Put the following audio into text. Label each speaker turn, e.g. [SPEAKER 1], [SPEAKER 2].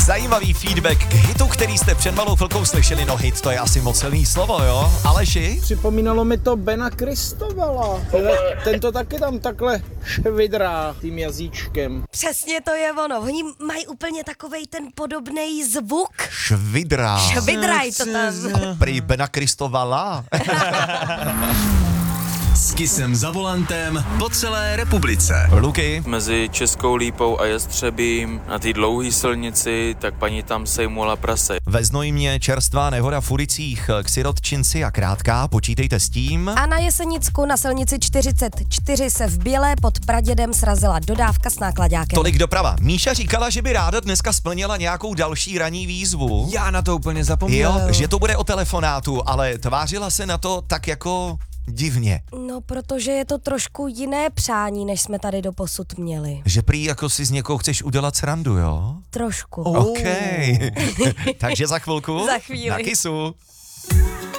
[SPEAKER 1] Zajímavý feedback k hitu, který jste před malou chvilkou slyšeli. No hit, to je asi moc silný slovo, jo? Aleši?
[SPEAKER 2] Připomínalo mi to Bena Kristovala. Ten to taky tam takhle švidrá tím jazyčkem.
[SPEAKER 3] Přesně to je ono. Oni mají úplně takovej ten podobný zvuk.
[SPEAKER 1] Švidrá.
[SPEAKER 3] Švidraj to tam.
[SPEAKER 1] Prý Bena Kristovala.
[SPEAKER 4] S Kissem za volantem po celé republice.
[SPEAKER 1] Luky.
[SPEAKER 5] Mezi Českou Lípou a Jestřebím na té dlouhé silnici, tak paní tam sejmula prase.
[SPEAKER 1] Ve Znojmě čerstvá nehoda v ulicích k Sirotčinci a Krátká, počítejte s tím.
[SPEAKER 3] A na Jesenicku na silnici 44 se v Bělé pod Pradědem srazila dodávka s náklaďákem.
[SPEAKER 1] Tolik doprava. Míša říkala, že by ráda dneska splnila nějakou další ranní výzvu.
[SPEAKER 6] Já na to úplně zapomněl.
[SPEAKER 1] Jo, že to bude o telefonátu, ale tvářila se na to tak jako divně.
[SPEAKER 3] No, protože je to trošku jiné přání, než jsme tady doposud měli.
[SPEAKER 1] Že prý jako si z někoho chceš udělat srandu, jo?
[SPEAKER 3] Trošku.
[SPEAKER 1] OK. Takže za chvilku
[SPEAKER 3] Za chvíli.
[SPEAKER 1] na Kissu.